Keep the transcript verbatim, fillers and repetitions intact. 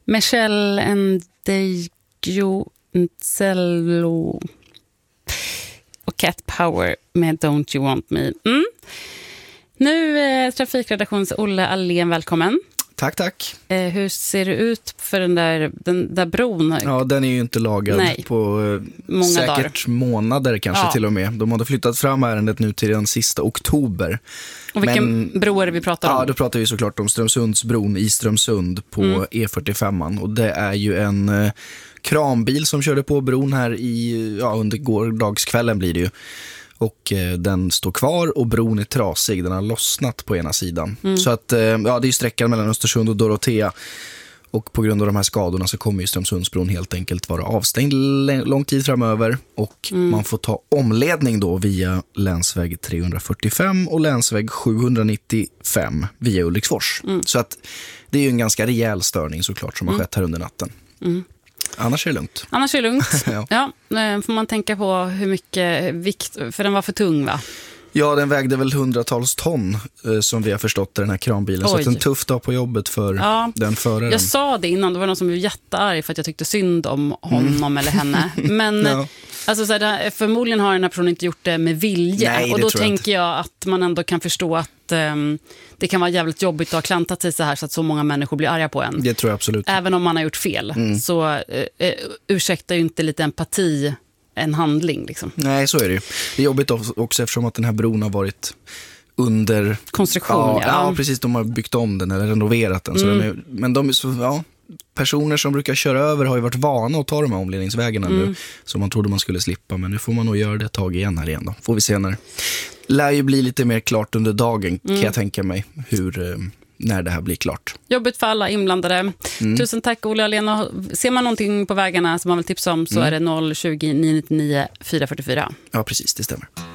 Michelle Ndegeocello och Cat Power med Don't You Want Me. Mm. Nu eh, trafikredaktions Olle Allén, välkommen. Tack, tack. Eh, hur ser det ut för den där, den där bron? Ja, den är ju inte lagad Nej. på eh, Många säkert dagar. månader kanske ja. till och med. De hade flyttat fram ärendet nu till den sista oktober. Och vilken Men, bro är det vi pratar om? Ja, då pratar vi såklart om Strömsundsbron i Strömsund på mm. E fyrtiofem. Och det är ju en eh, kranbil som körde på bron här i, ja, under gårdagskvällen blir det ju. Och eh, den står kvar och bron är trasig. Den har lossnat på ena sidan. Mm. Så att, eh, ja, det är sträckan mellan Östersund och Dorotea. Och på grund av de här skadorna så kommer ju Strömsundsbron helt enkelt vara avstängd l- lång tid framöver. Och mm. man får ta omledning då via länsväg trehundrafyrtiofem och länsväg sjuhundranittiofem via Ulriksfors. Mm. Så att det är ju en ganska rejäl störning såklart som har mm. skett här under natten. Mm. Annars är det lugnt. Annars är det lugnt. ja. ja, får man tänka på hur mycket vikt, för den var för tung va? Ja, den vägde väl hundratals ton eh, som vi har förstått den här kranbilen. Oj. Så att en tuff dag på jobbet för ja. den föraren. Jag sa det innan, det var någon som blev jättearg för att jag tyckte synd om honom mm. eller henne. Men ja. alltså, så här, förmodligen har den här personen inte gjort det med vilja. Nej, och då tänker jag, jag att man ändå kan förstå att um, det kan vara jävligt jobbigt att ha klantat sig så här så att så många människor blir arga på en. Det tror jag absolut. Även om man har gjort fel. Mm. Så uh, uh, ursäktar ju inte lite empati en handling liksom. Nej, så är det ju. Det är jobbigt också eftersom att den här bron har varit under konstruktion. Ja, ja. ja precis. De har byggt om den eller renoverat den. Mm. Så de är, men de så, ja, personer som brukar köra över har ju varit vana att ta de här omledningsvägarna mm. nu. Som man trodde man skulle slippa. Men nu får man nog göra det ett tag igen här igen då. Får vi se när. Lär ju bli lite mer klart under dagen mm. kan jag tänka mig hur... när det här blir klart. Jobbigt för alla inblandade. Mm. Tusen tack Olle Allén. Ser man någonting på vägarna som man vill tipsa om så mm. är det noll tjugo nio nittionio fyra fyrtiofyra. Ja, precis, det stämmer.